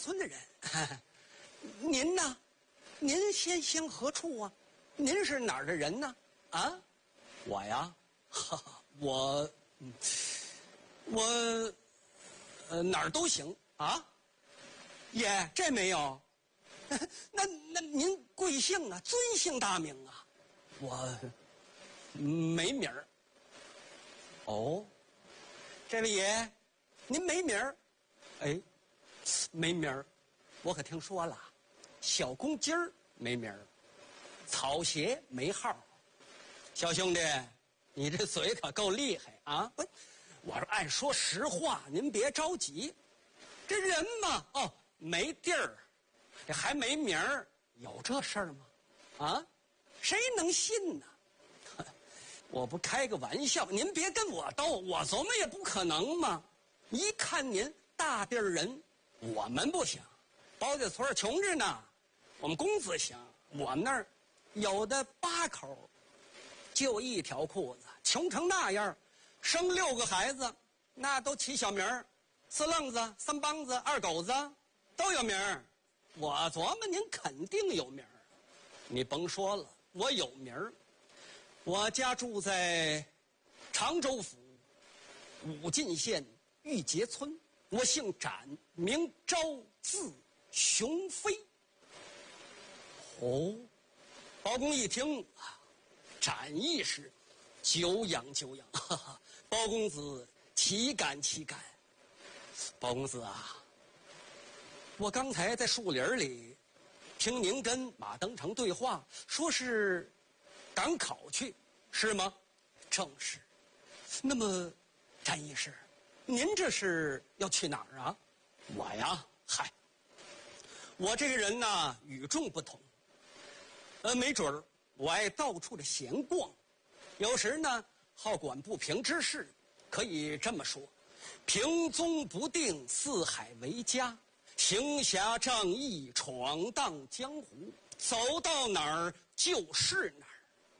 村的人。您呢？您先乡何处啊？您是哪儿的人呢？啊，我呀，我哪儿都行啊。爷，这没有。那您贵姓啊？尊姓大名啊？我没名儿。哦，这位爷，您没名儿？哎，没名儿，我可听说了。小公鸡儿没名儿，草鞋没号。小兄弟，你这嘴可够厉害啊！不，我说按说实话，您别着急。这人嘛，哦，没地儿，这还没名儿，有这事儿吗？啊，谁能信呢？我不开个玩笑，您别跟我斗，我琢磨也不可能嘛。一看您大地儿人，我们不行，包家村穷着呢，我们工资行。我们那儿有的8口，就一条裤子，穷成那样，生6个孩子，那都起小名儿，4愣子、3帮子、2狗子都有名儿。我琢磨您肯定有名儿，你甭说了，我有名儿。我家住在常州府武进县玉碣村，我姓展，名昭，字雄飞。哦，包公一听，展义士，久仰久仰，哈哈，包公子岂敢岂敢。包公子啊，我刚才在树林里听您跟马登成对话，说是赶考去，是吗？正是。那么，展义士，您这是要去哪儿啊？我呀，嗨，我这个人呢与众不同，没准儿我爱到处的闲逛，有时呢好管不平之事，可以这么说：平踪不定，四海为家，行侠仗义，闯荡江湖，走到哪儿就是哪儿。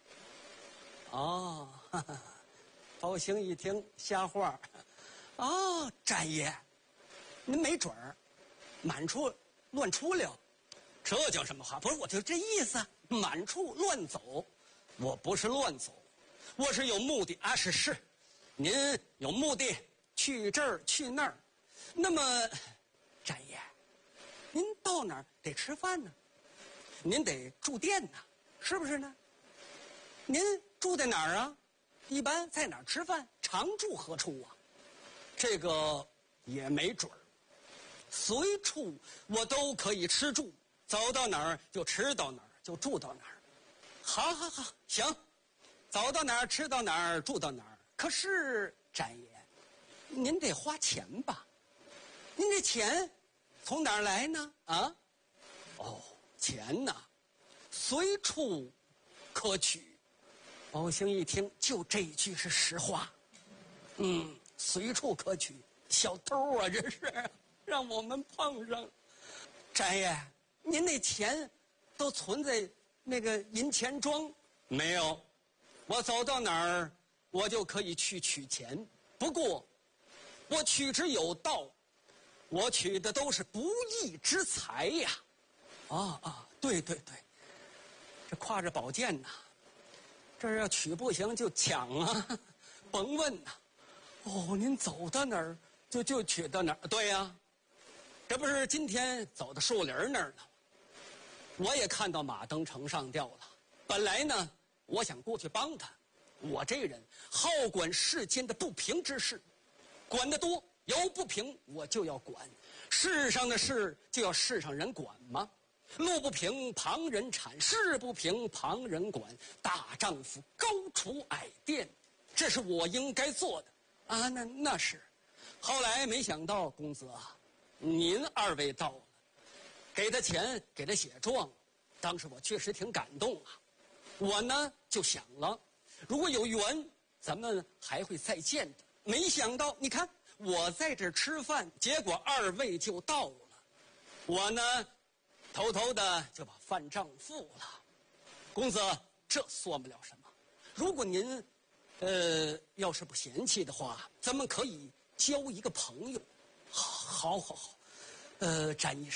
哦，哈哈，包兴一听瞎话。哦，展爷，您没准儿满处乱出溜，这叫什么话？不是，我就这意思，满处乱走。我不是乱走，我是有目的啊。是，您有目的去这儿去那儿。那么，展爷，您到哪儿得吃饭呢？您得住店呢，是不是呢？您住在哪儿啊？一般在哪儿吃饭？常住何处啊？这个也没准儿，随处我都可以吃住，走到哪儿就吃到哪儿，就住到哪儿。好，行，走到哪儿吃到哪儿，住到哪儿。可是展爷，您得花钱吧？您这钱从哪儿来呢？啊？哦，钱呐，随处可取。包兴一听，就这一句是实话。随处可取，小偷啊，这是让我们碰上。展爷，您那钱都存在那个银钱庄？没有，我走到哪儿我就可以去取钱。不过我取之有道，我取的都是不义之财呀。对，这挎着宝剑呐，这要取不行就抢啊，甭问呐。哦，您走到哪儿就取到哪儿。对呀，这不是今天走到树林那儿呢，我也看到马登成上吊了。本来呢，我想过去帮他。我这人好管世间的不平之事，管得多，有不平我就要管。世上的事就要世上人管吗？路不平旁人铲，事不平旁人管。大丈夫高处矮垫，这是我应该做的啊。那是。后来没想到公子啊，您2位到了，给他钱，给他写状，当时我确实挺感动啊。我呢就想了，如果有缘，咱们还会再见的。没想到，你看我在这儿吃饭，结果2位就到了。我呢，偷偷的就把饭账付了。公子，这算不了什么。如果您，要是不嫌弃的话，咱们可以交一个朋友。好，展医生。